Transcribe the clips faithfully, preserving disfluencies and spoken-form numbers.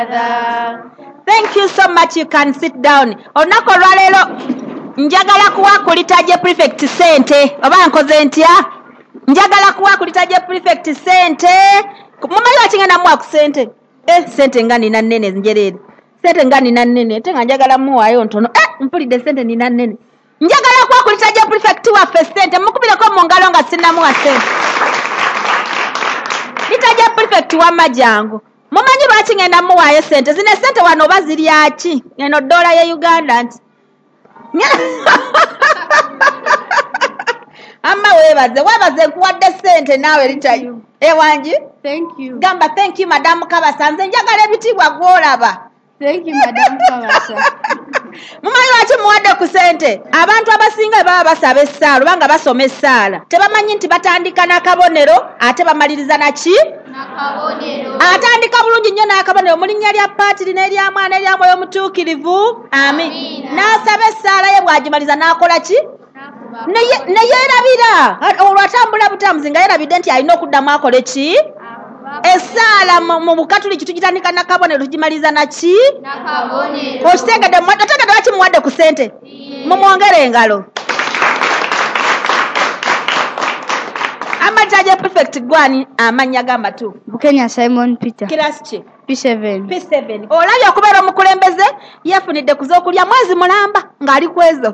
Thank you so much. You can sit down. Onako lwalero njagala kuwa kulitaje prefect sente. Oba nkoze ntya? Njagala kuwa kulitaje prefect sente. Mumanyi wakingana mwa ku sente. Eh sente ngani na nene njerere. Sente ngani na nene tenga njagala muwayo ntono. Eh mpulide sente ni na nene. Njagala kuwa kulitaje prefect wa sente. Mukubire ko mu ngalo nga sinamu wa sente. Litaje prefect wa majango. Mumanyi lwaki ngenda muwaayo sente zine sente wano oba ziri aki eno dola ya Uganda nti amma webaze webaze nkuwadde sente naawe litayo ewangi Thank you. gamba thank you madamu Kabasa nze njagala ebitiibwa gwolaba. Thank you, Madam Kabasa. Mumanyi lwaki muwadde ku sente abantu abasinga baba basaba essaala oba nga basoma essaala tebamanyi nti batandika n'akabonero ate bamaliriza naki Nakabonero. atandika bulungi nnyo n'akabonero mu linnya lya paatiri n'erya mwana erya mwoyo omutuukirivu amin n'asaba essaala ye bw'agimaliza n'akola ki ne yeerabira olwo atambula butamuzi nga yeerabidde nti alina okuddamu akole ki essaala mu bukatuliki tugitandika nakabonero tugimaliza naki Nakabonero. okitegedde otegedde lwaki muwadde ku sente mumwongere engalo amataje perfect gwani amanya gamba tu Bukenya Simon Peter. kirasi ki P seven. P seven olabye okubeera omukulembeze yafunidde ku z'okulya mwezi mulamba ng'ali ku ezo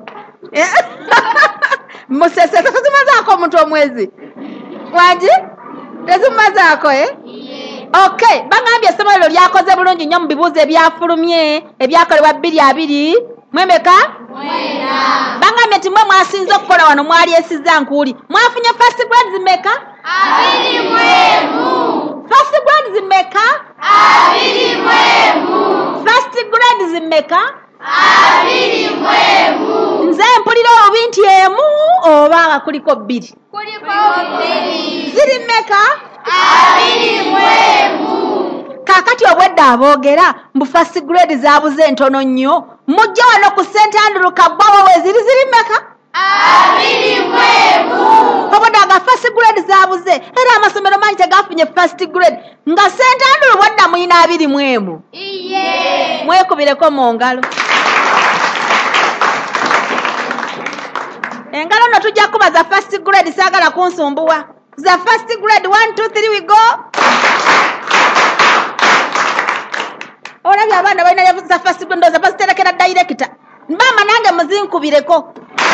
musese tezimazaako omuntu omwezi wangi tezimazaako eh okay bangambye essomero lyakoze bulungi nnyo mu bibuuzo ebyafulumye ebyakolebwa bbiri abiri mwemeka Mwena. bangambye nti mwe mwasinze okukola wano mwali esiza nkuuli mwafunye first grade zimeka Abiri mwemu. first grade zimeka Abiri mwemu. first grade zimeka Abiri mwemu. nze mpulira obi nti emu oba nga kuliko bbiri Kuliko bbiri. ziri mmeka Abiri mwemu. kaakati obwedde aboogera mbu first grade zaabuze ntono nnyo mujja wano ku St Andrew Kaggwawo we ziri ziri mmeka Abiri mwemu. obwedde aga first grade zaabuze era amasomero mangi tegafunye first grade nga St Andrew bwadda muyina abiri mu emu Iye. mwekubireko mu ngalo engalo nno tujja kuba za first grade saagala kunsumbuwa za first grade one two three we go olabye abaana balina za first grade ndowooza baziterekera director maama nange muzinkubireko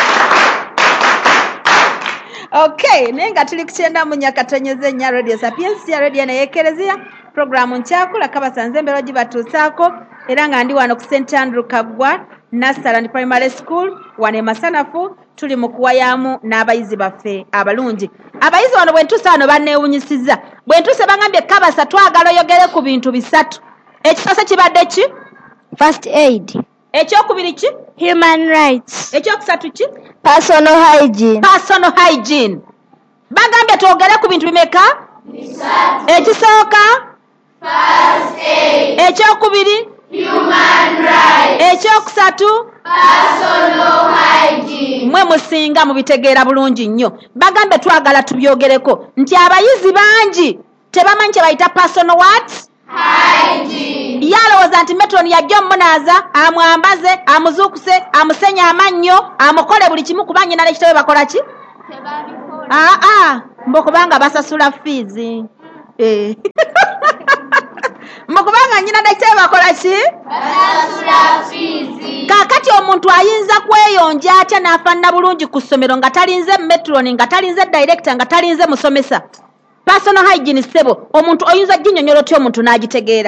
okay naye nga tuli kukyenda mu nyakatonyeza ennya radio sapiensi ya radio neyeekerezera programu nkyakula Kabasa nze mbeera gibatuusaako era nga ndi wano ku St Andrew Kaggwa Nasaland Primary School wane masanafu tuli mu kuwayamu n'abayizi baffe abalungi abayizi wano bwe ntuusa wano banneewunyisiza bwe ntuuse bangambye Kabasa twagala oyogere ku bintu bisatu ekisose kibadde ki First aid. ekyokubiri ki Human rights. ekyokusatu ki Personal hygiene. personal hygiene bagambye twogere ku bintu bimeka ekisooka First aid. ekyokubiri Human rights. ekyokusatu Personal hygiene. mwe musinga mubitegeera bulungi nnyo bagambye twagala tubyogereko nti abayizi bangi tebamanyi kye bayita personal what Hygiene. yalowooza nti metron yajja omunaaza amwambaze amuzuukuse amusenye amannyo amukole buli kimu kuba nnyina n'ekitawe bakola ki aa mbokubanga basasula fiizi mbokubanga nnyina n'ekitawe bakola ki Basasula fiizi. kaakati omuntu ayinza kweyonja atya n'afaanana bulungi ku ssomero nga talinze metron nga talinze director nga talinze musomesa personal hygiene sebo omuntu oyinza ginyonyola otya omuntu n'agitegeera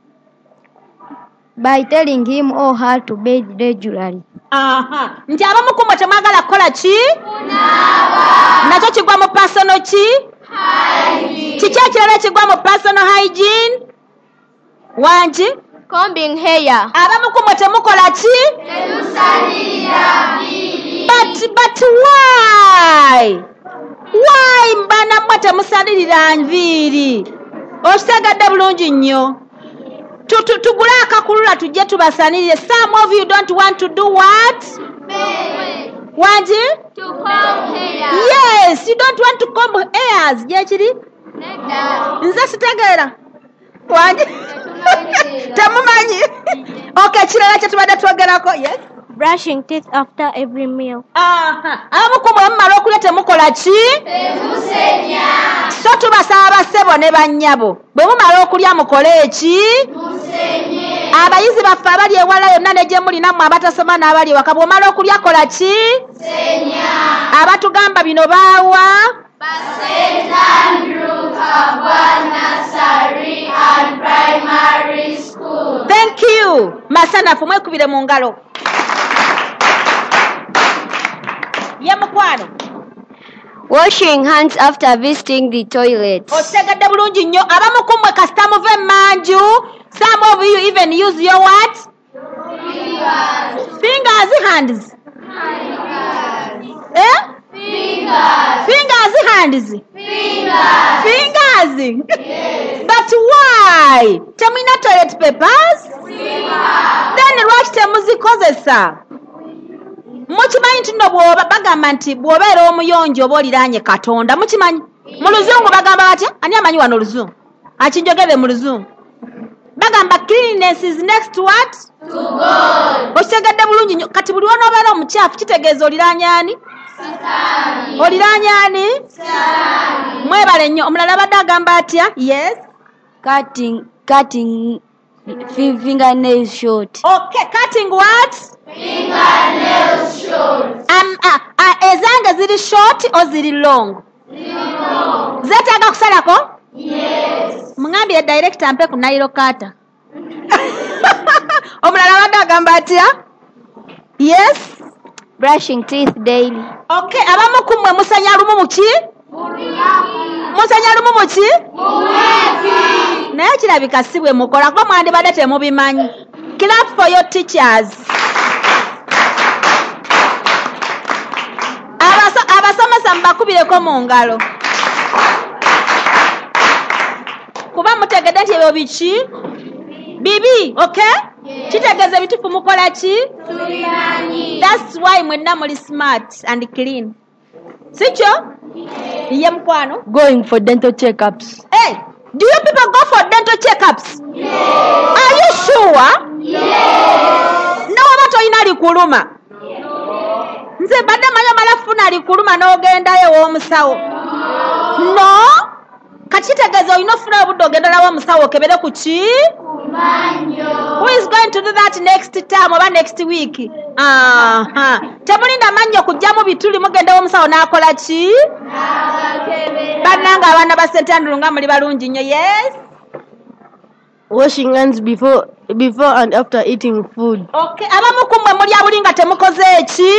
By telling him or her to bathe regularly. aha nti abamu kumwe temwagala kukola ki nakyo kigwa mu personal ki kiki ekirala ekigwa mu personal hygiene wangi Combing hair. abamu kumwe temukola ki but but why why mbana mmwe temusalirira nviiri okitegedde bulungi nnyo tugule akakulula tujje tubasanirire some of you don't want to do what wangi To comb hair. yes you don't want to comb hairs gyekiri nze sitegeera wangi Okay, kirala kye tubadde twogerako. Yes. Brushing teeth after every meal. Aha. Abamu ku mmwe mumala okulya temukola ki? Temusenya. So tubasaba bassebo ne bannyabo. Bwe mumala okulya mukole eki? Musenye. Abayizi baffe abali ewala yonna ne gye muli nammwe abatasoma n'abali ewaka bw'omala okulya kola ki? Senya. Abatugamba bino baawa? Saint Andrew Kabwa Nursery and Primary School. Thank you. Masanafu mwekubire mu ngalo. Ye mukwano. Washing hands after visiting the toilet. Otegedde bulungi nnyo. Abamu ku mmwe kasita muve emmanju. Some of you even use your what? Fingers. Fingers, hands. Fingers. Eh? Fingers. Fingers, hands. Fingers. Fingers. Yes. But why? Temulina toilet papers? Fingers. Then lwaki temuzikozesa? Mukimanyi nti nno bw'oba bagamba nti bw'obeera omuyonjo oba oliraanye Katonda. Mukimanyi? Mu Luzungu bagamba batya? Ani amanyi wano Oluzungu? Akinjogere mu Luzungu. Bagamba cleanliness is next to what? To God. Okitegedde bulungi nnyo. Kati buli wonoobeera omukyafu kitegeeza oliraanye ani? Satani. Oliraanye ani? Satani. Mwebale nnyo. Omulala abadde agamba atya? Yes. Cutting, cutting fingernails short. Okay, cutting what? Fingernails short. Um, uh, uh, ezange ziri short o ziri long? Zero. Zeetaaga kusalako? Yes. Mungambire director ampe ku nairo kata. Omulala abadde agamba atya? Yes. Brushing teeth daily. Okay, abamu ku mmwe musanya lumu mu ki? Musanya lumu mu ki? Naye kirabika si bwe mukola kuba mwandibadde temubimanyi. Clap for your teachers. Abaso, abasomesa mbakubireko mu ngalo. Kuba mutegedde nti ebyo biki? Bibi, okay? Yes. Kitegeeza ebitufu mukola ki? Tubimanyi. That's why mwenna muli smart and clean. Sikyo? Yes. Ye mukwano? Going for dental checkups. Hey, do you people go for dental checkups? Yes. Are you sure? Yes. No, oba toyina likuluma? Nze badde manyi omala funa likuluma n'ogendayo ew'omusawo. No? Kati kitegeeza olina ofuna obudde ogendera w'omusawo okebere ku ki? Who is going to do that next time oba next week? Aha. Temulinda mannyo kujjamu bituli mugenda w'omusawo n'akola ki? Bannanga abaana ba Saint Andrew nga muli balungi nnyo. Yes? Washing hands before before and after eating food. Okay, abamu ku mmwe mulya buli nga temukoze eki?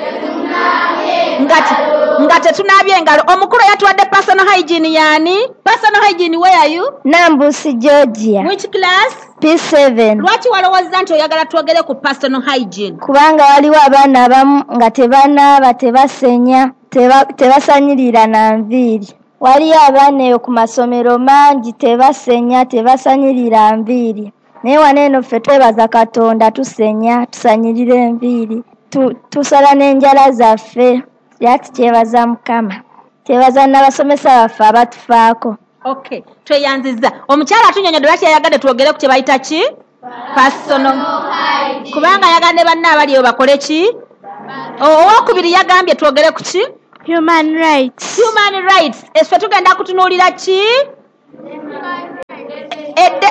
Ngati nga tetunaabye engalo. Omukulu yatuwadde personal hygiene yani? Personal hygiene, where are you? Nambusi Georgia. Which class? P seven. Lwaki walowooza nti oyagala twogere ku personal hygiene? Kubanga waliwo abaana abamu nga tebanaaba, tebasenya, teba, tebasanyirira na nviiri. Waliyo abaana eyo ku masomero mangi tebasenya, tebasanyirira nviiri. Naye wano eno ffe twebaza Katonda tusenya, tusanyirira enviiri. Tu, tusala n'enjala zaffe. Yati kyebaza Mukama. Kyebaza n'abasomesa baffe abatufaako. Okay, tweyanziza. Omukyala atunyonyodde lwaki yayagadde twogere ku kye bayita ki? Personal. Kubanga yagadde banne abali eyo bakole ki? Owokubiri yagambye twogere ku ki? Human rights. Human rights. Esfe tugenda kutunuulira ki? Edde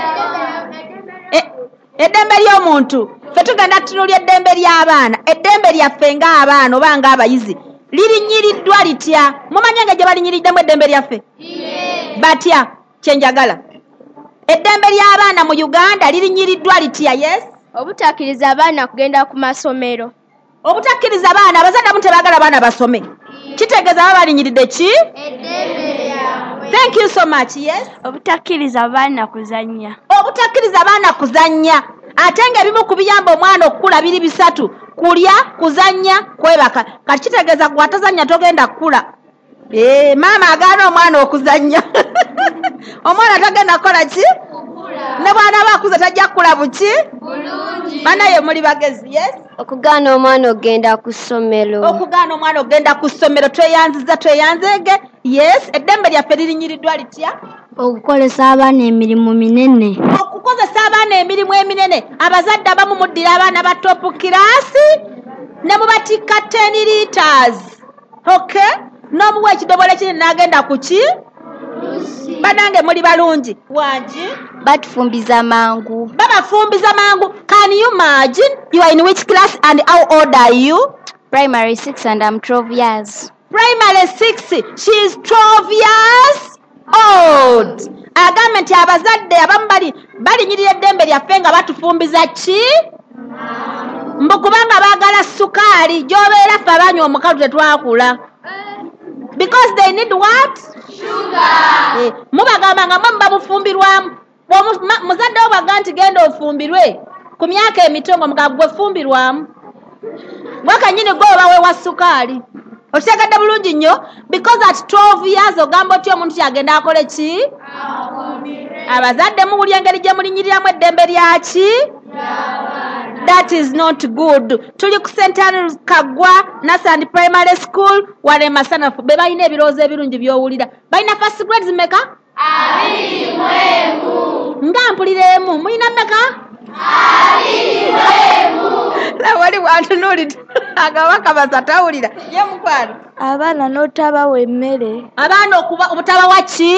eddembe ly'omuntu. Ffe tugenda kutunuulira eddembe ly'abaana. Eddembe lyaffe ng'abaana oba ng'abayizi lirinyiriddwa litya? Mumanye nga gye balinyiriddemu eddembe lyaffe? Batya? Kyenjagala. Eddembe ly'abaana mu Uganda lirinyiriddwa litya? Yes? Obutakkiriza abaana kugenda ku masomero. Obutakkiriza abaana, abazadde abamu tebaagala abaana basome. Kitegeeza baba balinyiridde ki? Thank you so much. Yes? Obutakkiriza abaana kuzannya. Obutakkiriza abaana kuzannya. Ate ng'ebimu ku biyamba omwana okukula biri bisatu: kulya, kuzannya, kwebaka. Kati kitegeeza gwe atazannya togenda kukula. Eh, maama agaana omwana okuzannya. Omwana tagenda kukola ki? ne bwana bakuza tajja kula buki bulungi banaye muli bagezi yes okugaana omwana ogenda ku ssomero okugaana omwana ogenda ku ssomero tweyanziza tweyanzeege yes eddembe lyaffe lirinyiriddwa litya okukolesa abaana emirimu minene okukozesa abaana emirimu eminene abazadde abamu muddira abaana ba topu kiraasi ne mubatikka ten liters okay n'omuwa ekidobola kinene n'agenda ku ki banange muli balungi wangi batufumbiza mangu babafumbiza mangu can you imagine you are in which class and how old are you primary six and I'm twelve years primary six she is twelve years old agamba nti abazadde abamu bali balinyirira eddembe lyaffe nga batufumbiza ki mbu kubanga baagala sukaali gy'obeera ffe abanywa omukalu tetwakula because they need what sugar eh, mubagamba nga mwe babufumbirwamu muzadde wo baga nti genda ofumbirwe ku myaka emitongo mugabo gwe fumbirwamu gwakanyini gwe oba weewa sukaali okitegedde bulungi nnyo because at twelve years ogamba otya omuntu kyagenda akole ki abazadde muwulya engeri gye mulinyiriramu eddembe lyaki that is not good tuli ku Saint Andrews Kaggwa Nasand Primary School wale Masanafu be balina ebirowoozo ebirungi by'owulira balina first grade zimeka abiri mwemu nga mpuliremu mulina mmeka abiri mwemu lawali wantunuulidde agabaka basatawulira ye mukwano abaana n'otabawa emmere abaana okuba obutabawa ki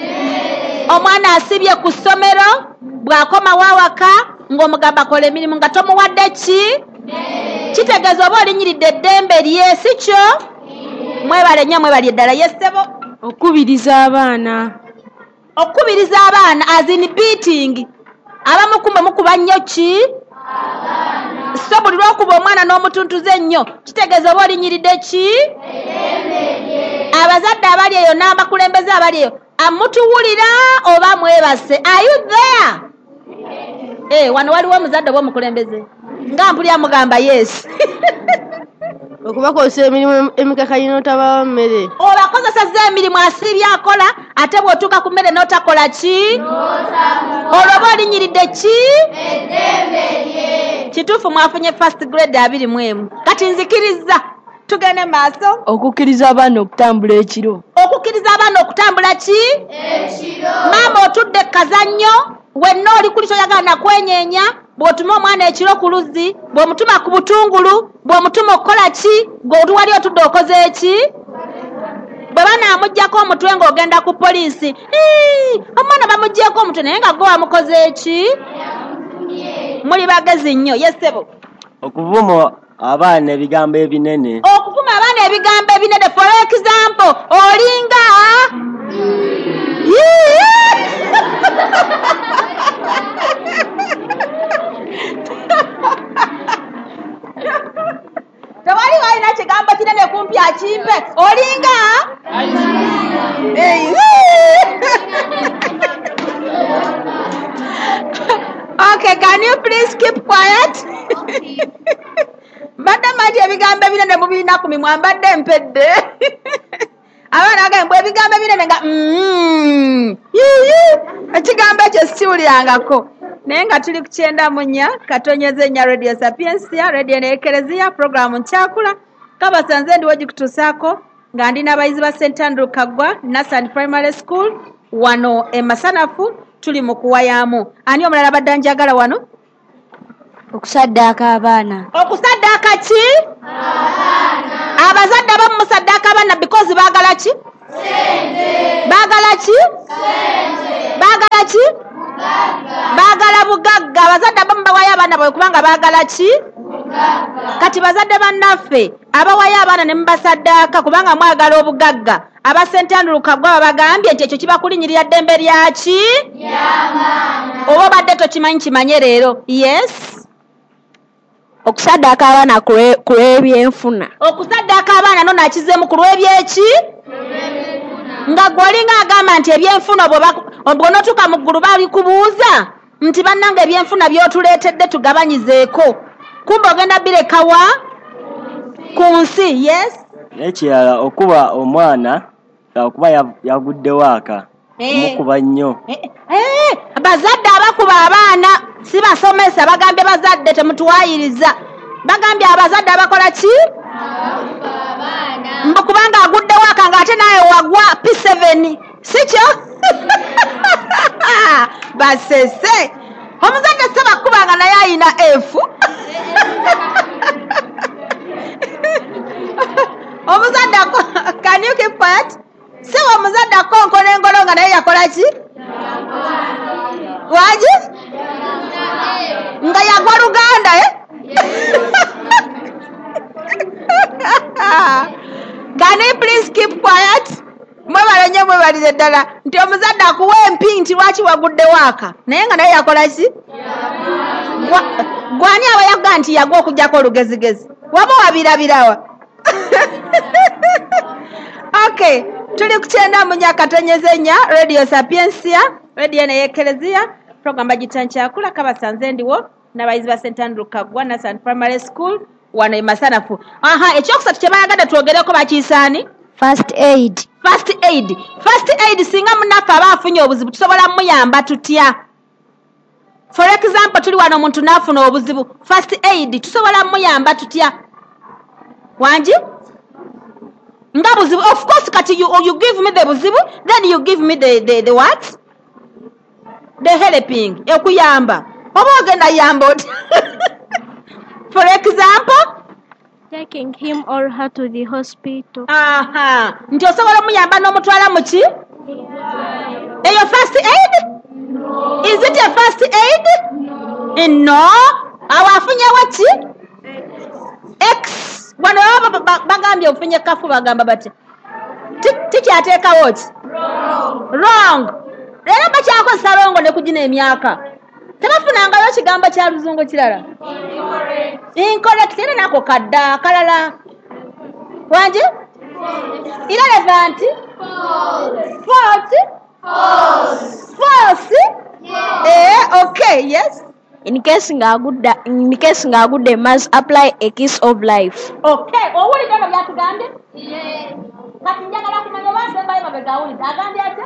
omwana asibye ku ssomero bw'akoma wawaka ng'omugamba akola emirimu nga tomuwadde ki kitegeeza oba olinyiridde eddembe lye si kyo mwebale nnyo mwebali eddala yessebo okubiriza abaana okubiriza abaana as in beating abamukumba mukuba nnyo ki so buli lwokuba omwana n'omutuntuze ennyo kitegeeza oba olinyiridde ki abazadde abali eyo n'abakulembeze abali eyo amutuwulira oba mwebase are you there eh wano waliwo omuzadde oba omukulembeze nga mpulira mugamba yes okubakozesa emirimu emikakali n'otabawa mmere obakozesa emirimu asibye akola ate bw'otuuka ku mmere n'otakola ki olwo oba olinyiridde ki kituufu mwafunye first grade abiri mu emu kati nzikiriza tugende maaso okukkiriza abaana okutambula ekiro okukkiriza abaana okutambula ki ekiro maama otudde kazannyo wenna oli kuli kyoyagala nakwenyeenya bw'otuma omwana ekiro ku luzzi bw'omutuma ku butungulu bw'omutuma okukola ki gw'otuwali otudde okoze eki bwe banaamugyako omutwe ng'ogenda ku poliisi omwana bamugyeko omutwe naye nga gwe wamukoze eki muli bagezi nnyo yesebo okuvuma abaana ebigambo ebinene okuvuma abaana ebigambo ebinene for example olinga tewali walina kigambo kinene kumpi akimpe olinga okay can you please keep quiet mbadde manti ebigambo ebinene mubirina kumi mwambadde mpedde abaana agambye mbwe ebigambo ebinene nga ekigambo ekyo sikiwulirangako naye nga tuli ku kyenda mu nnya katonyeza ennya radio sapiensia radio neekereziya programu nkyakula kabasanze ndiwo gikutuusaako nga ndi n'abayizi ba Saint Andrew Kaggwa Nasand Primary School wano e Masanafu tuli mu kuwayaamu ani omulala badde njagala wano okusaddaaka abaana okusaddaaka ki abaana abazadde abamu musaddaaka abaana because baagala ki baagala ki baagala ki baagala bugagga abazadde abamu bawayo abaana bwe kubanga baagala ki kati bazadde bannaffe abawayo abaana ne mubasaddaaka kubanga mwagala obugagga aba Saint Andrew Kaggwa babagambye nti ekyo kibakulinyirira ddembe lyaki oba obadde tokimanyi kimanye leero yes okusaddaaka abaana ku lw'ebyenfuna okusaddaaka abaana no nakizeemu ku lw'ebyeki nga gwolinga agamba nti ebyenfuna bw'onootuuka mu ggulu babikubuuza nti bannanga ebyenfuna by'otuleetedde tugabanyizeeko kumba ogenda birekawa ku nsi yes n'ekirala okuba omwana okuba yagudde waaka mukuba nnyo. Eh, bazadde abakuba abaana si basomesa bagambye bazadde temutuwayiriza. Bagambye abazadde abakola ki? Mba kubanga agudde waka ng'ate naye wagwa P seven. Sikyo? Basese. Omuzadde saba kubanga naye ayina F. Omuzadde can you keep quiet? Sewa omuzadde akonkona engolo nga naye yakola ki? Waji? Nga yagwa Luganda eh? Can you please keep quiet? Mwebale nnyo mwebalize ddala nti omuzadde akuwa empi nti lwaki wagudde waaka naye nga naye yakola ki? Gwani aba yagga nti yagwa okujjako olugezigezi waba wabirabirawa? Okay, tuli ku kyenda mu Nyakatonyeze nnya Radio Sapiensia, radio eno y'Eklezia, program bagiyita Nkyakula kabasanze ndiwo n'abayizi ba Saint Andrew Kaggwa Nassau Primary School wano e Masanafu. Aha, ekyokusatu kye bayagadde twogereko bakiyisaani? First aid. First aid. First aid singa munaffe aba afunye obuzibu tusobola muyamba tutya? For example, tuli wano omuntu n'afuna obuzibu. First aid tusobola muyamba tutya? Wanji? Nga buzibu. Of course, kati you, you give me the buzibu, then you give me the, the, the what? The helping. Ekuyamba. Oba ogenda yamba oti? For example? Taking him or her to the hospital. Aha. Nti osobola muyamba n'omutwala mu ki? Eyo first aid? No. Is it a first aid? No. No. Awafunyewo ki? X. Wano bagambye ofunye kafu bagamba bati. Tikyateekawo ki? Wrong. Wrong. Leero bakyakozesa longo ne kugina emyaka. Tebafunangayo kigambo kya luzungu kirala. Incorrect. Incorrect. Era nako kadda kalala. Wanje? Irrelevant. False. False. False. False. Yes. Eh, okay, yes. In case ngagudde in case ngagudde must apply a kiss of life. Okay, owulidde bino byatugambye? Yes. Kati njagala kumanya oba nsembayo mabega awulidde agambye atya?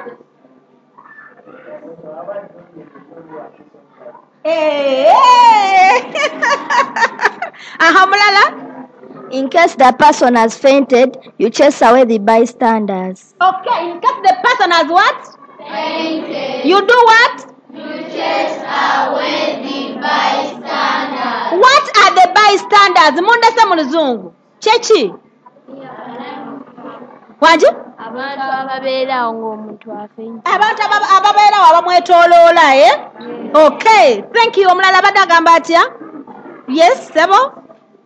Eh. Aha, mulala? In case the person has fainted, you chase away the bystanders. Okay, in case the person has what? Fainted. You do what? You chase away the bystanders. What are the bystanders? Mundese mu luzungu. Chechi? Wanji? Abantu ababeerawo ng'omuntu afenye. Abantu ababeerawo abamwetooloola eh? Okay, thank you. Omulala abadde agamba atya? Yes, sebo?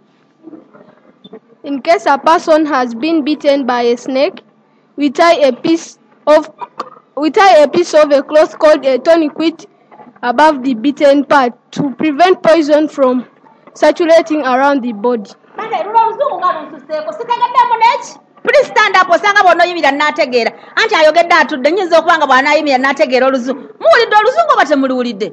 In case a person has been bitten by a snake, we tie a piece of we tie a piece of a cloth called a tourniquet above the bitten part to prevent poison from circulating around the body. Please stand up osanga bono yimira nategeera anti ayogedde atudde nyinza okubanga bwana yimira nategeera oluzungu muwulidde oluzungu oba temuliwulidde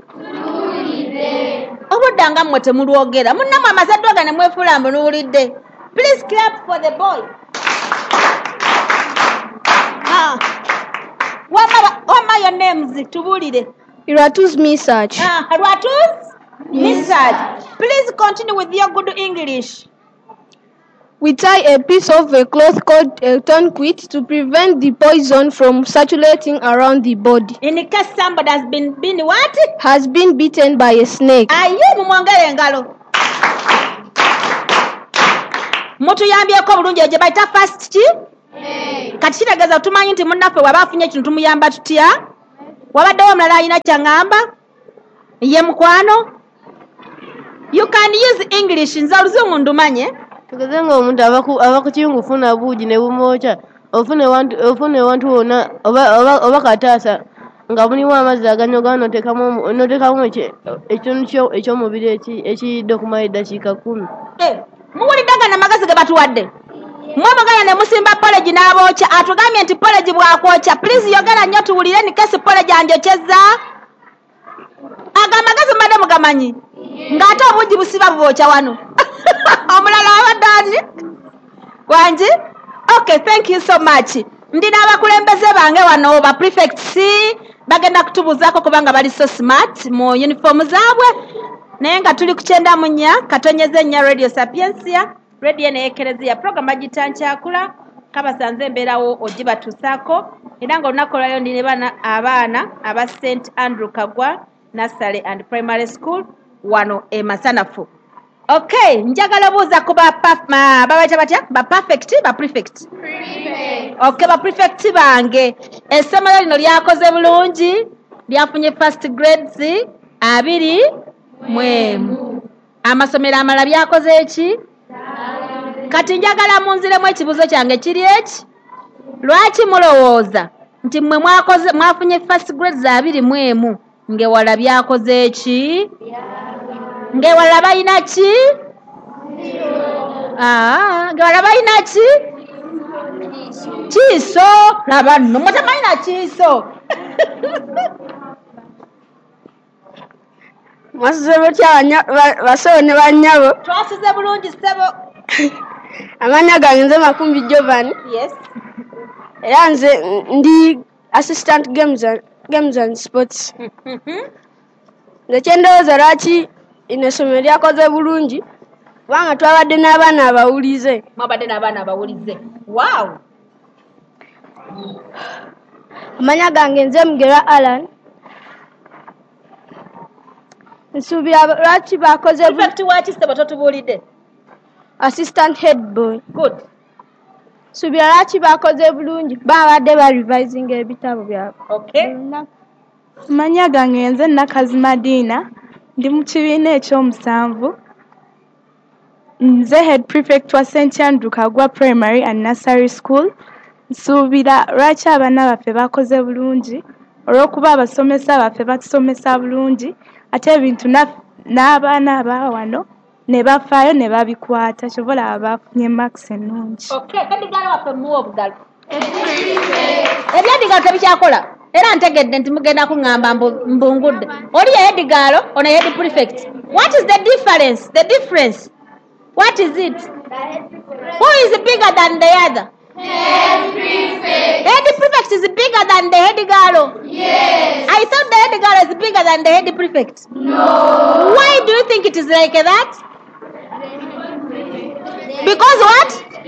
obudde nga mmwe temulwogera munnamwe amazadde oga ne mwefuula mbu luwulidde. Please clap for the boy. Ah. What are your names? Tubulire. Iratus Misach. Ah, Iratus Misach. Please continue with your good English. We tie a piece of a cloth called a tourniquet to prevent the poison from circulating around the body. In case somebody has been been what? Has been bitten by a snake. Ayo mwongere engalo. Mutu yambyeko bulungi eje bayita first ki? Hey. Kati kitegeeza tumanyi nti munnaffe waba afunye ekintu tumuyamba tutya? Wabaddewo omulala alina kyangamba? Ye mukwano? You can use English, nze oluzungu ndumanye. Tugeze ng'omuntu aba ku kiyungu ofuna buugi ne bumwokya ofune wantu wonna oba kataasa nga mulimu amazzi aganyoga n'oteekamu ekitundu eky'omubiri ekiyidde okumala eddakiika kumi. Muwulidde gano amagezi ge batuwadde? Mwemugana ne musimba poleji n'abookya atugambye nti poleji bwakwokya. Please yogera nnyo tuwulire ni kesi poleji anjokyezza. Aga amagezi mbadde mugamanyi ng'ate obuugi busiba bubookya wano. Omulala abadde ani? Wanji? Okay, thank you so much. ndina abakulembeze bange wano ba prefects bagenda kutubuzaako kubanga bali so smart mu uniform zaabwe naye nga tuli ku kyenda mu nnya katonyeza ennya radio sapiensia radio neyekerezia program agitankyakula kabasanze embeerawo ogibatuusaako era nga olunaku olwayo ndine bana abaana aba St Andrew Kagwa Nursery and Primary School wano e Masanafu. Okay, njagala buuza ku ba babaita batya ba perfect ba prefect prefect okay ba prefect bange essomero lino lyakoze bulungi lyafunye first grades abiri mwemu amasomero amala byakoze eki kati njagala munziremu ekibuzo kyange kiri eki lwaki mulowooza nti mmwe mwakoze mwafunye first grades abiri mwemu ngewala byakoze eki ngewala bayina ki ah ngewala bayina ki kiiso laba nno mutamayina kiiso mwasize butya basawo ne bannyabo twasize bulungi ssebo amanya gange nze Makumbi Jovan yes era nze ndi assistant games and, games and sports nze kyendowooza lwaki inesomero lyakoze bulungi kubanga twabadde n'abaana abawulize mwabadde n'abaana abawulize wow amanya gange nze Mugera Alan nsuubira lwaki bakoze prefect waki ssebo totubuulidde assistant head boy good nsuubira lwaki bakoze bulungi babadde ba revising ebitabo byabwe okay Manya gange nze Nakazi Madina ndi mu kibiina ekyomusanvu nze head prefect wa St Andrew Kagwa Primary and Nursery School nsuubira lwaki abaana baffe bakoze bulungi olw'okuba abasomesa baffe batusomesa bulungi ate ebintu n'abaana aba wano ne bafaayo ne babikwata kyobola abafunye marks ennungi okay edigalo waffe muwa obugalo ebyedigalo tebikyakola era ntegedde nti mugenda kuŋŋamba mbungudde oli ye hedigalo ono head prefect what is the difference the difference what is it who is bigger than the other head prefect head prefect is bigger than the head girl yes I thought the head girl is bigger than the head prefect no why do you think it is like that because what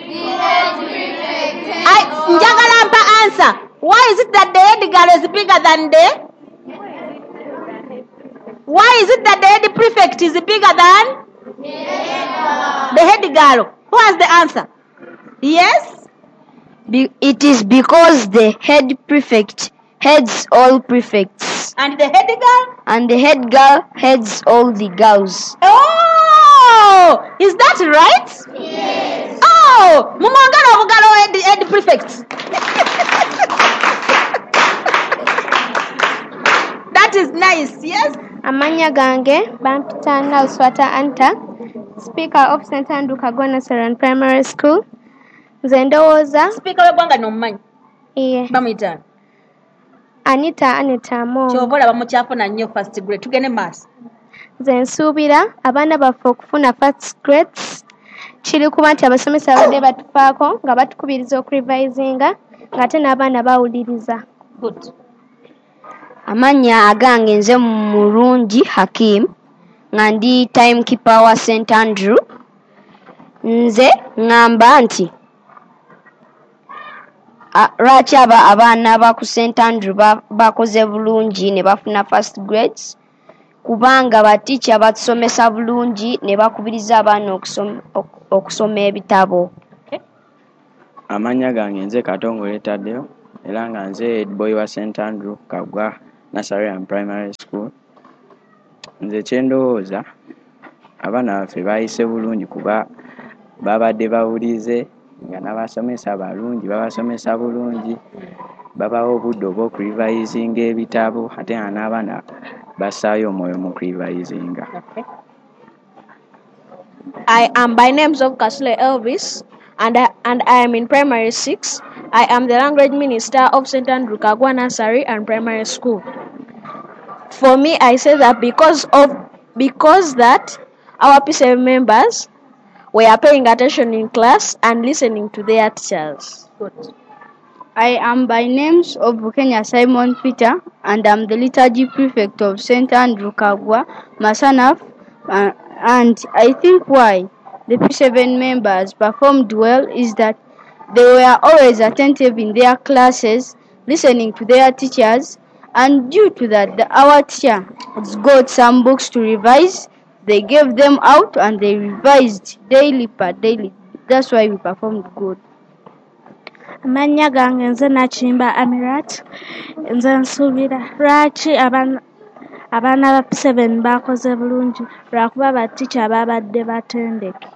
I njagala mpa answer why is it that the head girl is bigger than the why is it that the head prefect is bigger than the head girl who has the answer yes Be- it is because the head prefect heads all prefects and the head girl and the head girl heads all the girls. Oh, is that right? Yes. Oh, mumwangala obugalo head, head prefect. That is nice, yes? Amanya gange bampita Nalswata Anta, Speaker of Saint Andrew Kagwa Nursery and Primary School. Nze ndowooza Speaker w'eggwanga n'omumanyi iye bamuyita Anita Anita Mo ky'oba olaba mukyafuna nnyo first grade tugende maaso nze nsuubira abaana baffe okufuna first grades kiri kuba nti abasomesa babadde batufaako nga batukubiriza okurivisinga ng'ate n'abaana bawuliriza. good Amanya agange nze Mulungi Hakim nga ndi timekeeper wa Saint Andrew. Nze ngamba nti lwaki aba abaana ba ku Saint Andrew bakoze bulungi ne bafuna first grades kubanga bateacher batusomesa bulungi ne bakubiriza abaana okusoma okusoma ebitabo. Amanya gange nze Katongole Tadeo era nga nze head boy wa Saint Andrew Kagwa Nursery and Primary School. Nze kyendowooza abaana baffe bayise bulungi kuba babadde bawulize nga n'abasomesa balungi babasomesa bulungi babawo obudde obw'okurivisinga ebitabo ate nga n'abaana bassaayo omwoyo mu kurivisinga. I am by names of Kasule Elvis and I, and I am in primary six. I am the language minister of Saint Andrew Kagwa Nursery and Primary School. For me, I say that because of because that our P seven members were paying attention in class and listening to their teachers. good I am by names of Bukenya Simon Peter, and I'm the liturgy prefect of Saint Andrew Kagwa, Masanaf, uh, and I think why the P seven members performed well is that they were always attentive in their classes, listening to their teachers, and due to that, the, our teacher got some books to revise. They gave them out and they revised daily per daily. That's why we performed good. Amannya gange nze Nakimba Amirat, nze nsuubira lwaki abaana abaana ba P seven baakoze bulungi lwakuba batikya baabadde batendeke.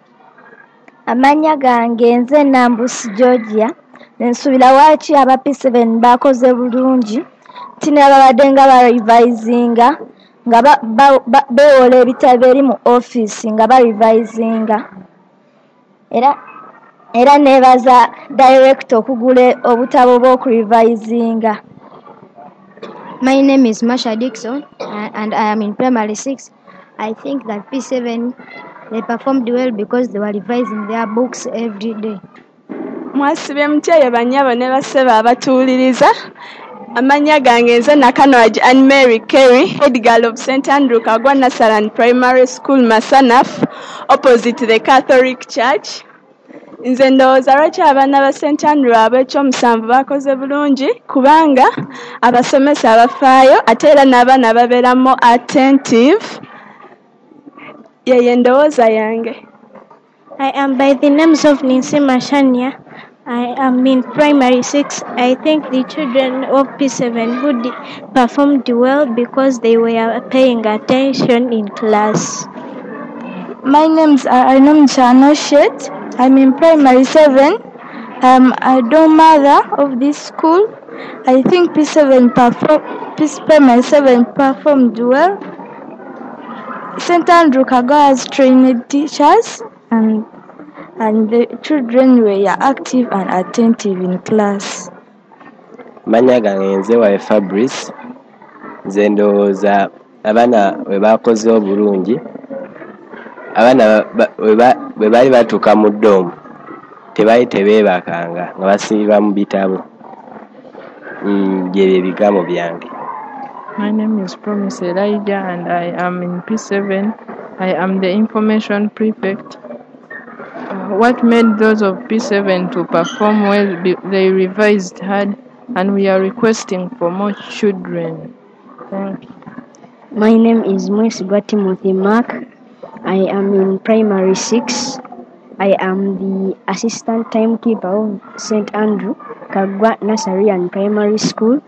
Amannya gange nze Nambusi Georgia, nsuubira lwaki aba P seven baakoze bulungi tina babadde nga barevisinga nga beewola ebitabo eri mu offisi nga barevisinga era era neebaza director okugula obutabo bw'okurevisinga. My name is Masha Dixon uh, and I am in primary six. I think that P seven they performed well because they were revising their books every day. Mwasibe mutya banyabo ne baseba abatuuliriza. Amannya gange nze Nakanwagi Anne Mary Kerry, head girl of Saint Andrew Kagwa Nursery Primary School Masanaf, opposite the Catholic Church. Nze ndowooza lwaki abaana ba Saint Andrew ab'ekyomusanvu bakoze bulungi kubanga abasomesa abafaayo ate era n'abaana babeeramu attentive. Yeye ndowooza yange. I am by the names of Ninsi Mashania. I am in primary six. I think the children of P seven who d- performed well because they were paying attention in class. My names are Ainum Chano Shet. I'm in primary seven. I'm a dorm mother of this school. I think P seven perform, P primary seven performed well. Saint Andrew Kagwa has trained teachers and and the children were active and attentive in class. Manya gange nze wa Fabrice nze ndowooza abaana bwe baakoze obulungi abaana bwe baali batuuka mu ddoomu tebaali tebeebakanga nga basiibwa mu bitabo. Byebyo ebigambo byange. My name is Promise Elijah and I am in P seven. I am the information prefect. Uh, what made those of P seven to perform well, be, they revised hard and we are requesting for more children. Thank you. My name is Mwesigwa Timothy Mark. I am in primary six. I am the assistant timekeeper of Saint Andrew Kagwa Nursery and Primary School.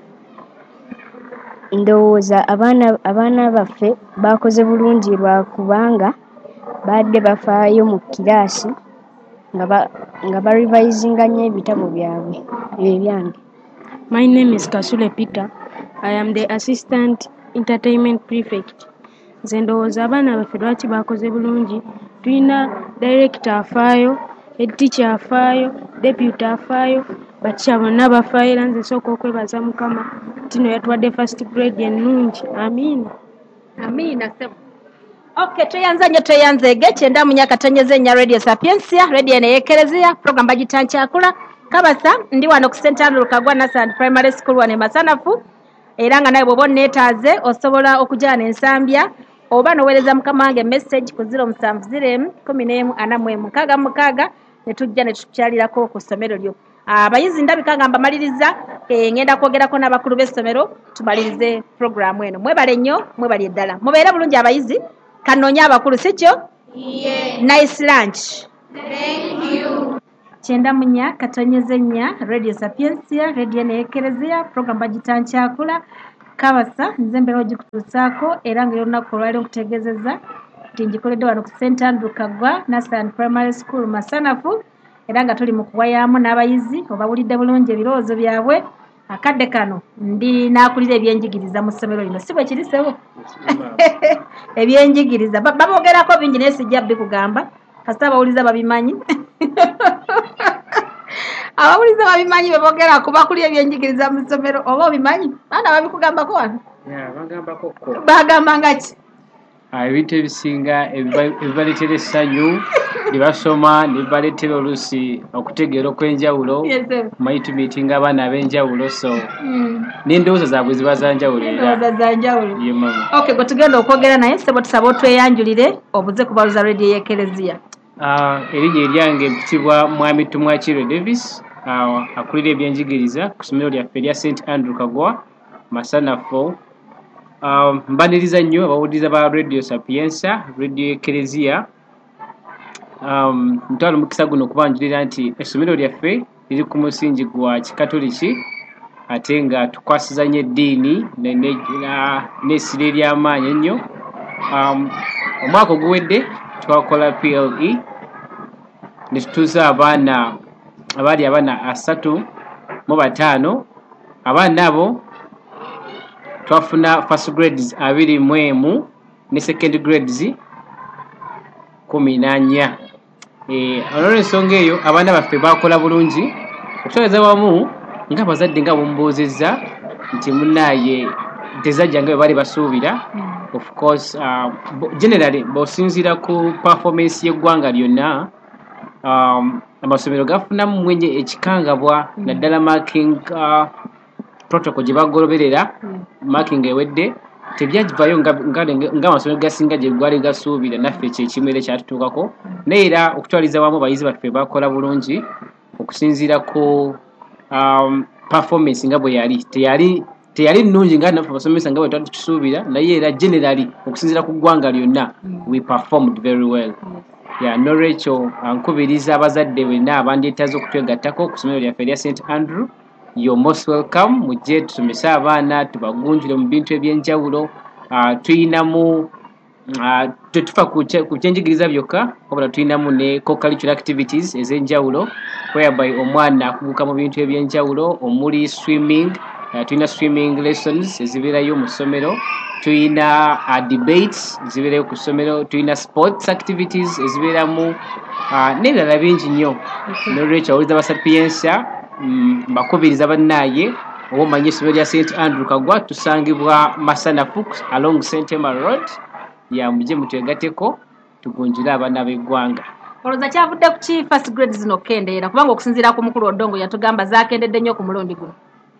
Ndowooza abaana abaana baffe bakoze bulungi lwa kubanga badde bafaayo mu kiraasi nga ba nga ba revisinga nnyo ebitabo byabwe ebyange. My name is Kasule Peter. I am the assistant entertainment prefect. Nze ndowooza abaana baffe lwaki bakoze bulungi tulina director afaayo, head teacher afaayo, deputy afaayo, batisha bonna bafaayo era nze sooka okwebaza Mukama tino yatuwadde first grade ennungi. Amiina. Amiina sebo. Okay, tweyanza nnyo tweyanzeege kyenda mu myaka tonyeze nnya Radio Sapiensia, radio eneyeekerezea, program bagitankyakula. Kabasa, ndi wano ku Saint Andrew Kagwa Nursery Primary School wane Masanafu. Era nga nawe bw'oba onneetaaze osobola okujaana ensambya oba n'oweereza Mukama wange message ku zero seven zero one zero one ana mu mukaaga mukaaga ne tujja ne tukyalirako ku ssomero lyo. Abayizi ndabika nga mbamaliriza e, ngenda kwogerako n'abakulu b'essomero tumalirize programu eno. Mwebale nnyo, mwebale eddala. Mubeere bulungi abayizi, kanoonya abakulu si kyo? Yeah. Nice lunch. Thank you. Kyenda mu nnya katonyeze nnya Radio Sapiensia, radio eneyeekerezea, program bagitankyakula. Kabasa nze mbera ogikutuusaako era nga olunaku olwali okutegeezezza nti ngikoledde wano ku Saint Andrew Kagwa Nursery Primary School Masanafu era nga tuli mu kuwayaamu n'abayizi obawulidde bulungi ebirowoozo byabwe. Akadde kano ndi naakulira ebyenjigiriza mu ssomero lino si bwe kiri sebo ebyenjigiriza babogerako bingi naye sijja bikugamba kasita abawuliza babimanyi abawuliza babimanyi bebogera kubakulira ebyenjigiriza mu ssomero oba obimanyi baana babikugambako wano bagamba nga ki ebintu ebisinga ebibaleetera essanyu ne basoma ne bibaleetera oluusi okutegeera okw'enjawulo manyi tumiitinga abaana ab'enjawulo so n'endowooza zaabwe ziba zanjawulo endowooza zanjawulo ye mama okay gwe tugenda okwogera naye ssebo tusaba otweyanjulire obuze kubaluza rediyo y'ekereziya erinnya eryange mpitibwa mwami Tumwakirwe Davis akulira ebyenjigiriza ku ssomero lyaffe erya Saint Andrew Kagwa Masanafu. Mbaniriza nnyo abawuliriza ba Radio Sapienza rediyo y'ekereziya ntwala omukisa guno okubanjulira nti essomero lyaffe liri ku musingi gwa kikatoliki ate nga tukwasiza nnyo eddiini n'essira ery'amaanyi ennyo. Omwaka oguwedde twakola P L E ne tutuuza abaana abaali abaana asatu mu bataano. Abaana abo twafuna first grades abiri mu emu ne second grades kumi na nnya. Olw'ensonga eyo abaana baffe bakola bulungi okutwaliza wamu ng'abazadde nga bumubuuzizza nti munnaaye tezajja nga bwe baali basuubira. Of course uh, generally bw'osinziira ku performance y'eggwanga lyonna amasomero gafunamu mwenye ekikangabwa naddala marking uh, protocol gye bagoloberera marking ewedde tebyagivayo ng'amasomero gasinga gye gwali gasuubira naffe kyekimere kyatutuukako naye era okutwaliza wamu abayizi baffe bakola bulungi okusinziira ku um, performance nga bwe yali teyali teyali nnungi nga naffe abasomesa nga bwe twali tukisuubira naye era generally okusinziira ku ggwanga lyonna we performed very well. Yeah, n'olwekyo nkubiriza abazadde bonna abandyetaaze okutwegattako ku ssomero lyaffe erya Saint Andrew. You're most welcome. Mujje tusomese abaana tubagunjule mu bintu eby'enjawulo. Uh, tuyinamu uh, tetufa ku kyenjigiriza byokka wabula tuyinamu ne co-curricular activities ez'enjawulo whereby omwana akuguka mu bintu eby'enjawulo omuli swimming. Uh, tuyina swimming lessons ezibeerayo mu ssomero, tuyina uh, debates ezibeerayo ku ssomero, tuyina sports activities ezibeeramu uh, n'ebirala bingi nnyo. N'olwekyo abawuliza ba Sapienza mbakubiriza bannaaye oba omanye essomero lya Saint Andrew Kagwa tusangibwa Masanafu along Saint Emma Road. Ya mujje mutwegateko tugunjire abaana b'eggwanga. Olowooza kyavudde ku ki first grade zino okkendeera kubanga okusinziira ku mukulu Odongo yatugamba zaakendedde nnyo ku mulundi guno?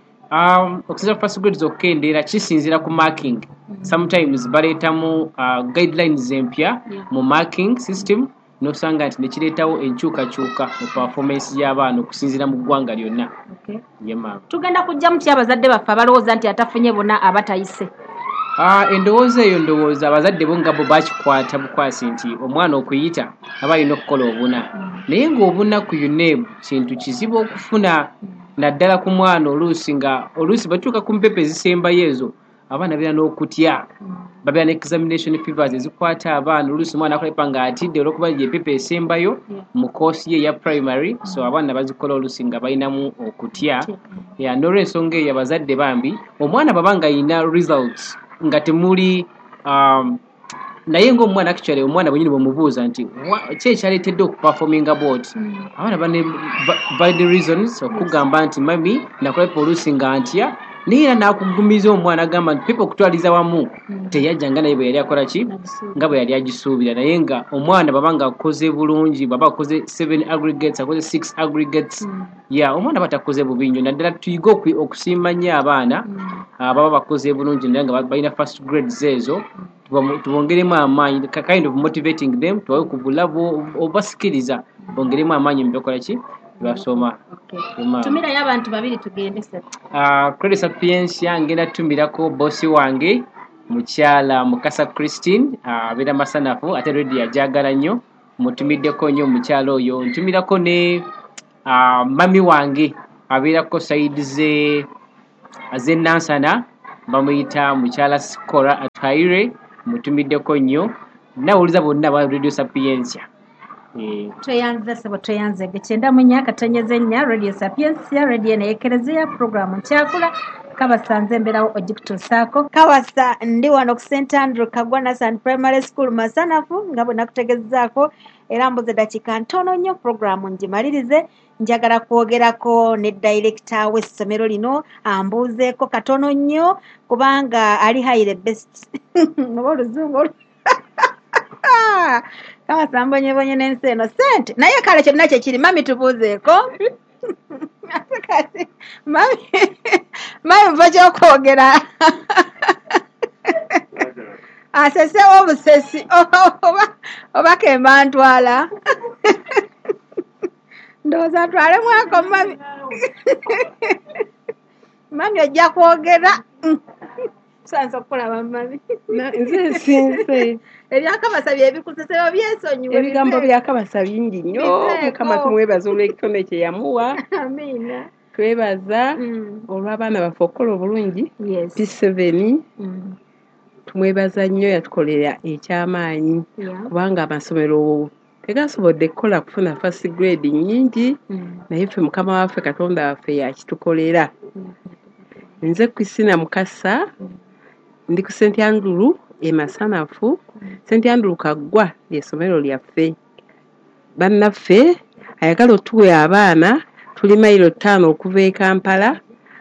Um, okusinziira ku first grades okkendeera kisinziira ku marking. Mm-hmm. Sometimes baleetamu uh, guidelines empya yeah. mu marking system n'osanga nti nekireetawo enkyukakyuka mu performance y'abaana okusinziira mu ggwanga lyonna. Okay. Yema. Tugenda kujja mutya abazadde baffe abalowooza nti atafunye bonna abatayise? Ah, uh, endowooza eyo ndowooza abazadde bo nga bo bakikwata bukwasi nti omwana okuyita aba alina okukola obuna. Mm-hmm. Naye ng'obuna ku U N E B kintu kizibu okufuna. Mm-hmm. Naddala ku mwana oluusi nga oluusi batuuka ku mpepe ezisembayo ezo abaana beera n'okutya babeera ne examination fevers ezikwata abaana oluusi omwana akolepa ng'atidde olw'okuba yepepe esembayo mu koosi ye eya primary so abaana bazikola oluusi nga balinamu okutya. Yeah, n'olw'ensonga eyo abazadde bambi omwana baba nga ayina results nga temuli um, naye ng'omwana actually omwana bwenyini bwemubuuza nti ki ekyaleetedde okuperforminga board abaana bane valid reasons okugamba nti mami nakolepa oluusi nga ntya naye era n'akugumiza omwana agamba nti pepa okutwaliza wamu teyajja nga naye bwe yali akola ki nga bwe yali agisuubira naye nga omwana baba nga akoze bulungi baba akoze seven aggregates akoze six aggregates ya yeah, omwana batakoze bubi nnyo naddala tuyige okusiima nnyo abaana baba bakoze bulungi naye nga balina first grades ezo tubongeremu amaanyi kind of motivating them tuwawe ku bulavu obasikiriza bongeremu amaanyi mu byokola ki basoma. Okay. Tumirayo abantu babiri tugende se. Ah, uh, Credit Sapienza ngenda tumirako bosi wange mukyala Mukasa Christine abeera uh, Masanafu ate ready yajagala nnyo mutumiddeko nnyo mukyala oyo ntumirako ne uh, mami wange abeerako side ze aze Nansana bamuyita mukyala Sikora Atwaire mutumiddeko nnyo nawuliza bonna ba Radio Sapienza. Tweyanze sebo tweyanze gekyenda mu myaka tanyeze nnya Radio Sapienza radio n'ekereziya programu nkyakula kabasanze mberawo ogikutuusaako kawasa ndi wano ku Saint Andrew Kagwa Nasan Primary School Masanafu nga bwe nakutegezaako era mbuze dakiika ntono nnyo programu ngimalirize njagala kwogerako ne director w'essomero lino ambuuzeeko katono nnyo kubanga ali hire best oba oluzungu kama sambonye bonye n'ensi eno sente naye kale kyonna kye kiri mami tubuuzeeko kati mami mami mva kyokwogera asesewo obusesi oba oba kemba ntwala ndowooza ntwale mwako mami mami ojja kwogera sansa okulaba mami nze sinse ebyakabasa byebikusesebyo byensonyiwe ebigambo byakabasa bingi nnyo mukama tumwebaza olw'ekitone kye yamuwa amina twebaza olw'abaana baffe okukola obulungi p seven tumwebaza nnyo yatukolera ekyamaanyi kubanga amasomero tegasobodde kukola kufuna first grade nnyingi naye ffe mukama waffe katonda waffe yakitukolera nze Christina Mukasa ndi ku Saint Andrew e Masanafu. Saint Andrew Kaggwa ly'essomero lyaffe. Bannaffe ayagala otuwe abaana tuli mayiro ttaano okuva e Kampala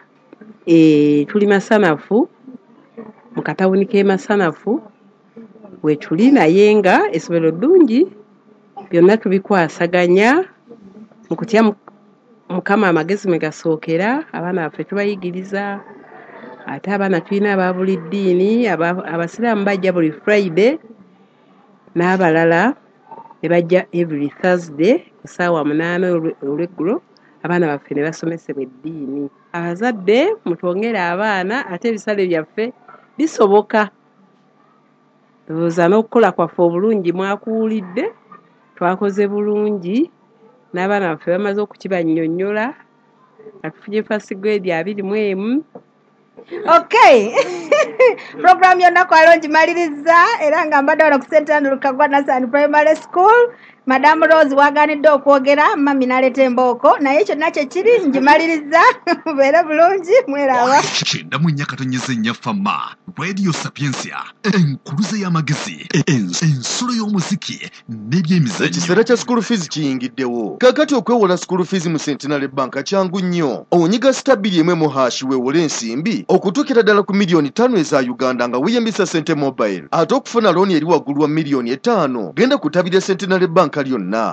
e tuli Masanafu mu katawuni k'e Masanafu we tuli naye nga essomero ddungi byonna tubikwasaganya mu kutya mukama amagezi mwe gasookera abaana baffe tubayigiriza ate abaana tulina aba buli ddiini abasiraamu bajja buli Friday n'abalala ne bajja every Thursday ku ssaawa munaana olw'eggulo abaana baffe ne basomesebwa eddiini. Abazadde mutwongere abaana ate ebisale byaffe bisoboka ndowooza n'okukola kwaffe obulungi mwakuwulidde twakoze bulungi n'abaana baffe bamaze okukibannyonnyola atufunye first grade abiri mu emu. Okay. Program yonna kwalo ngimaliriza era nga mbadde wano ku Saint Andrew Kaggwa Nursery Primary School. Madam Rose waganidde okwogera mami naleta embooko naye kyonna kye kiri ngimaliriza mubeere bulungi mweraba. Kyenda mu nnyakatonyeze nnyafama Radio Sapiensia enkuluze y'amagezi ensulo y'omuziki n'ebyemizannyo. Ekiseera kya school fees kiyingiddewo kakati okwewola school fees mu Centenary Bank kyangu nnyo. Onyiga stabili emwe mu hashi weewole ensimbi okutuukira ddala ku miliyoni ttaano eza Uganda nga weeyambisa Sente Mobile ate okufuna looni eri waggulu wa miliyoni etaano genda kutabira Centenary Bank lyonna.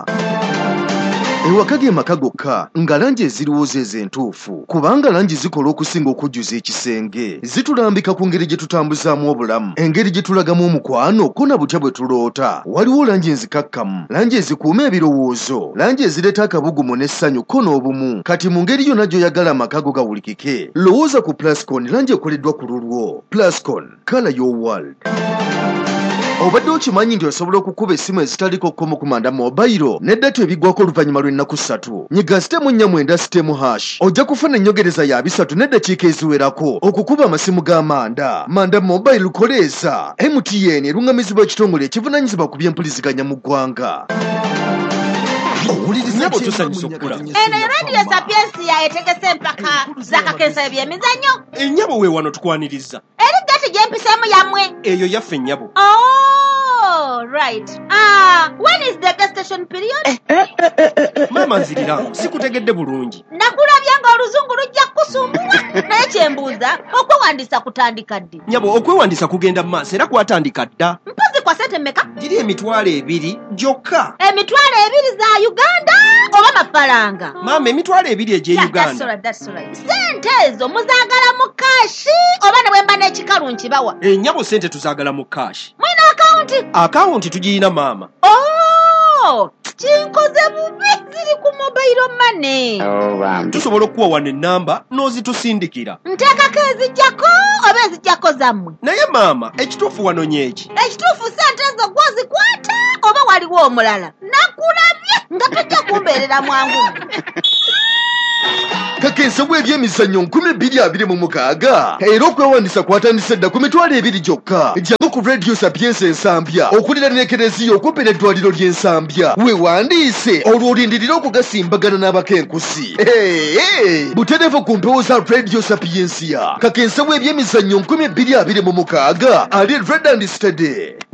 Ewaka ge maka gokka nga langi eziriwooza ez'entuufu kubanga langi zikola okusinga okujjuza ekisenge zitulambika ku ngeri gye tutambuzaamu obulamu engeri gye tulagamu omukwano ko na butya bwe tuloota. Waliwo langi enzikakkamu langi ezikuuma ebirowoozo langi ezireeta akabugumu n'essanyu ko n'obumu. Kati mu ngeri yonna gy'oyagala amaka go gawulikike lowooza ku Plascon langi ekoleddwa ku lulwo. Plascon color your world. Obadde okimanyi nti osobola okukuba essimu ezitaliko kkomo ku Manda Mobile n'eddata ebiggwako oluvannyuma lw'ennaku ssatu. Nyiga sitemu nnya mwenda sitemu hash ojja kufuna ennyongereza ya bisatu n'eddakiika eziwerako okukuba amasimu ga Manda. Manda Mobile koleeza M T N eruŋŋamizibwa ekitongole ekivunaanyizibwa ku by'empuliziganya mu ggwanga. Eno Radio Sapiensia etegese empaka z'akakensa ebyemizannyo. Ennyabo we wano tukwaniriza. Eri gati gye mpiseemu yammwe. Eyo yaffe ennyabo. Oh, right. Ah, when is the gestation period? Mama nzirira, sikutegedde bulungi. Nakulabya nga oluzungu lujja kusumbula. Naye kyembuuza, okwewandiisa kutandika ddi? Nyabo, okwewandiisa kugenda mu maaso era kwatandika dda. Mpozi kwa sente mmeka? Giri emitwalo ebiri gyokka. Emitwalo ebiri za Uganda oba mafaranga? Mama, emitwalo ebiri egye Uganda. That's right, that's right. Sente ezo muzaagala mu kashi oba ne bwemba n'ekikalu nkibawa? Ennyabo sente tuzaagala mu kashi. Mwina akawunti? Akawunti tugirina mama. Oh, kinkoze bubi ziri ku mobile money. Oh, wow. Tusobola okuwa wano ennamba n'ozitusindikira. Nteekako ezijjako oba ezijjako zammwe? Naye mama, ekituufu wano nyeki. Ekituufu sente ezo gwozikwata oba waliwo omulala? Nakulabye nga tojja kumbeerera mwangu. Kakensa bw'ebyemizannyo nkumi bbiri abiri mu mukaaga era okwewandiisa kwatandise dda ku mitwalo ebiri gyokka. Jjangu ku Radio Sapiensia Ensambya okulira n'ekereziya okumpi n'eddwaliro ly'Ensambya weewandiise olwo olindirira okugasimbagana n'abakenkusi. Butereevu ku mpewo za Radio Sapiensia. Kakensa bw'ebyemizannyo nkumi bbiri abiri mu mukaaga ali Red and Steady.